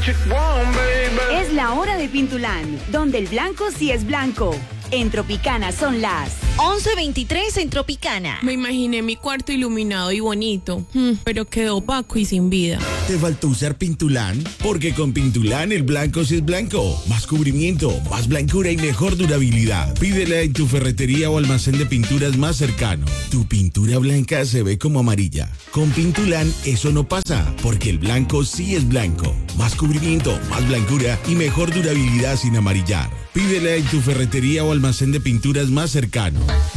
Es la hora de Pintulán, donde el blanco sí es blanco. En Tropicana son las 11:23 en Tropicana. Me imaginé mi cuarto iluminado y bonito, pero quedó opaco y sin vida. ¿Te faltó usar Pintulán? Porque con Pintulán el blanco sí es blanco. Más cubrimiento, más blancura y mejor durabilidad. Pídela en tu ferretería o almacén de pinturas más cercano. Tu pintura blanca se ve como amarilla. Con Pintulán eso no pasa, porque el blanco sí es blanco. Más cubrimiento, más blancura y mejor durabilidad sin amarillar. Pídela en tu ferretería o almacén de pinturas más cercano.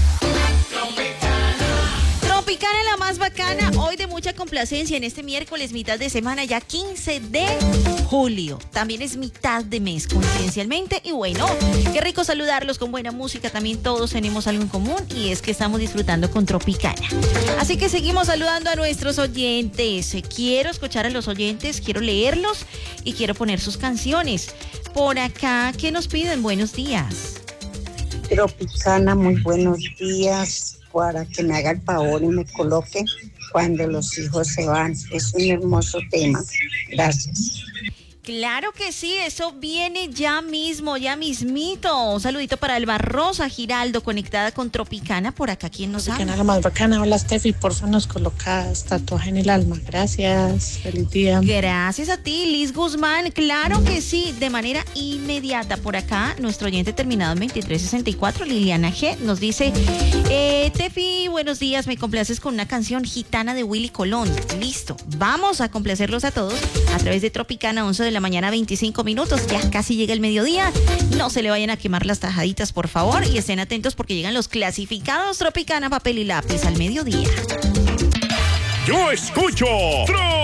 Tropicana la más bacana, hoy de mucha complacencia en este miércoles, mitad de semana, ya 15 de julio. También es mitad de mes, coincidencialmente. Y bueno, qué rico saludarlos con buena música. También todos tenemos algo en común y es que estamos disfrutando con Tropicana. Así que seguimos saludando a nuestros oyentes. Quiero escuchar a los oyentes, quiero leerlos y quiero poner sus canciones. Por acá, ¿qué nos piden? Buenos días. Tropicana, muy buenos días. Para que me haga el favor y me coloque cuando los hijos se van. Es un hermoso tema. Gracias. Claro que sí, eso viene ya mismo, ya mismito. Un saludito para Alba Rosa Giraldo, conectada con Tropicana. Por acá, ¿quién nos habla? Tropicana la más bacana. Hola, Steffi, porfa nos colocas tatuaje en el alma. Gracias, feliz día. Gracias a ti, Liz Guzmán. Claro que sí, de manera inmediata. Por acá, nuestro oyente terminado en 2364, Liliana G, nos dice: Tefi, buenos días, me complaces con una canción gitana de Willy Colón. Listo, vamos a complacerlos a todos a través de Tropicana, 11 de la mañana, 25 minutos. Ya casi llega el mediodía. No se le vayan a quemar las tajaditas, por favor, y estén atentos porque llegan los clasificados Tropicana, papel y lápiz al mediodía. Yo escucho